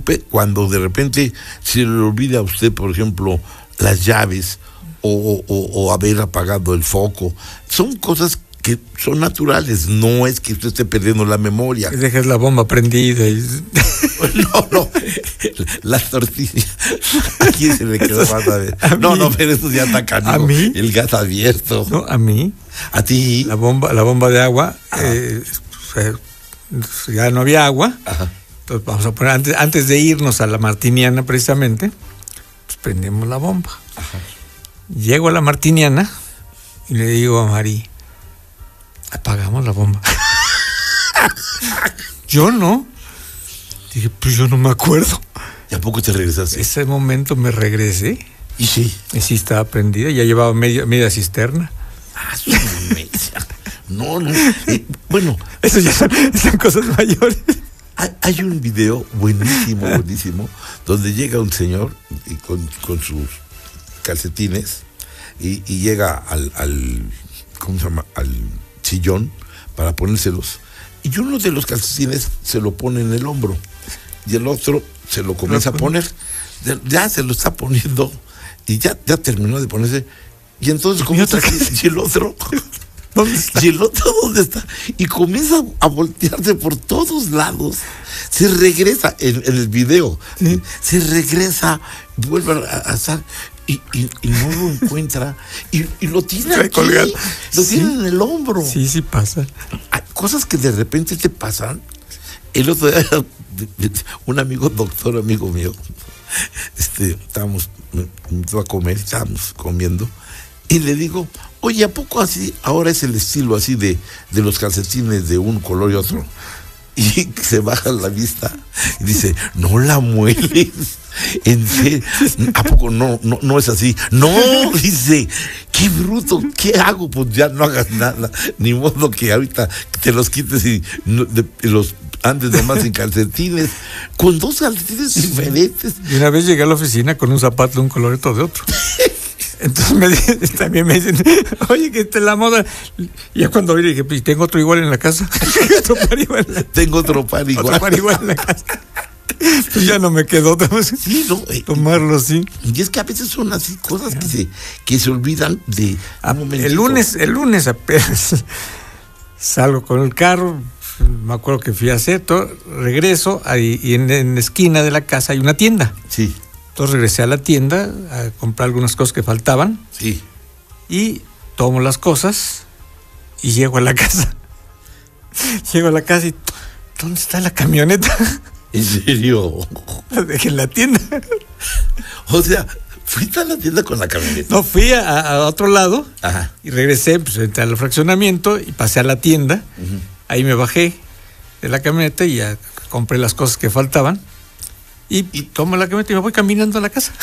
preocupe cuando de repente se le olvida a usted, por ejemplo, las llaves o haber apagado el foco. Son cosas que son naturales, no es que usted esté perdiendo la memoria. Que dejes la bomba prendida y... No, las tortillas. Aquí se le quedó más a ver. No, pero eso ya está canijo. ¿A mí? El gas abierto. No, a mí. ¿A ti? La bomba de agua, ya no había agua. Ajá. Entonces vamos a poner, antes de irnos a la Martiniana precisamente, pues prendemos la bomba. Ajá. Llego a la Martiniana y le digo a Mari, apagamos la bomba. Yo no. Dije, pues yo no me acuerdo. ¿Y a poco te regresaste? Ese momento me regresé. Y sí. Y sí estaba prendida, ya llevaba media cisterna. Ah, su mecha. No. Bueno. Eso ya son cosas mayores. Hay un video buenísimo, donde llega un señor con sus calcetines y llega al ¿cómo se llama? Al sillón para ponérselos. Y uno de los calcetines se lo pone en el hombro y el otro se lo comienza a poner. Ya se lo está poniendo y ya terminó de ponerse. Y entonces comienza y el otro... ¿Dónde está? ¿Y el otro dónde está? Y comienza a voltearse por todos lados. Se regresa en el video. ¿Sí? Se regresa, vuelve a estar y no lo encuentra. Y lo tiene aquí. Colgado. Lo tiene en el hombro. Sí pasa. Hay cosas que de repente te pasan. El otro día, un doctor amigo mío, estábamos a comer, estábamos comiendo. Y le digo, oye, ¿a poco así ahora es el estilo así de los calcetines de un color y otro? Y se baja la vista y dice, no la mueles. ¿En serio? ¿A poco no es así? No, dice, qué bruto, ¿qué hago? Pues ya no hagas nada, ni modo que ahorita te los quites y los andes nomás sin calcetines, con dos calcetines diferentes. Y una vez llegué a la oficina con un zapato de un color y otro de otro. Entonces también me dicen, oye, que esta es la moda. Y ya cuando vi dije, pues tengo otro igual en la casa. Tengo otro par igual. Otro par igual en la casa. Pues ya no me quedó tomarlo así. Y es que a veces son así cosas que se olvidan de un momentito. El lunes apenas salgo con el carro, me acuerdo que fui a Seto, regreso y en la esquina de la casa hay una tienda. Sí. Entonces regresé a la tienda a comprar algunas cosas que faltaban. Sí. Y tomo las cosas y llego a la casa. Llego a la casa y ¿dónde está la camioneta? ¿En serio? La dejé en la tienda. O sea, ¿fuiste a la tienda con la camioneta? No, fui a otro lado. Ajá. Y regresé, pues entré al fraccionamiento y pasé a la tienda. Uh-huh. Ahí me bajé de la camioneta y ya compré las cosas que faltaban. Y tomo la camioneta y me voy caminando a la casa.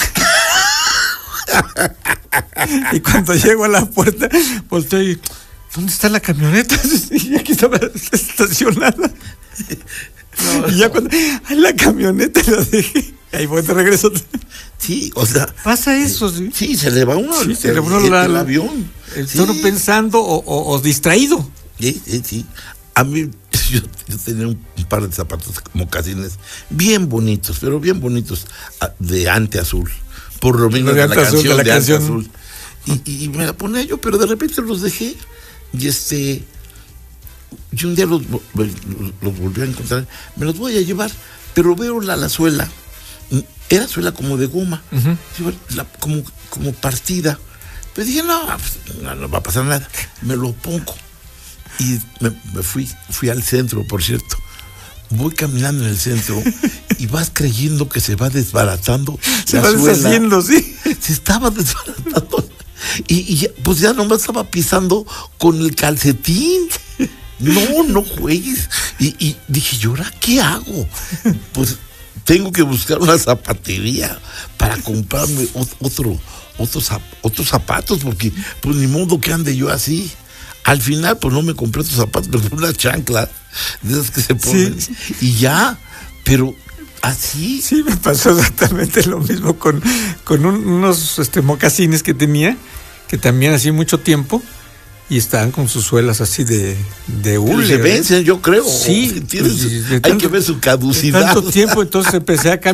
Y cuando llego a la puerta, volteo y ¿dónde está la camioneta? Y aquí estaba estacionada. No. Y ya cuando la camioneta la dejé, ahí voy de regreso. Sí, o sea, pasa eso, sí. Sí, se le va uno, sí, se le va uno el avión. Estoy pensando o distraído. Sí. A mí, yo tenía un par de zapatos mocasines bien bonitos, pero bien bonitos, de ante azul. Por lo menos de la canción de ante azul. Y me la ponía yo, pero de repente los dejé. Y y un día los volví a encontrar. Me los voy a llevar, pero veo la suela. Era suela como de goma, uh-huh. como partida. Pero dije, no va a pasar nada. Me lo pongo. Y me fui al centro, por cierto. Voy caminando en el centro y vas creyendo que se va desbaratando. Se va deshaciendo, sí. Se estaba desbaratando. Y pues ya nomás estaba pisando con el calcetín. No juegues. Y dije, ¿y ahora qué hago? Pues tengo que buscar una zapatería para comprarme otros zapatos, porque pues ni modo que ande yo así. Al final, pues no me compré otros zapatos, me compré una chancla de esas que se ponen. Sí. Y ya, pero así. Sí, me pasó exactamente lo mismo con unos mocasines que tenía, que también hacía mucho tiempo, y estaban con sus suelas así de hule. Se vencen, yo creo. Sí. Hay que ver su caducidad. Tanto tiempo, entonces empecé a cambiar.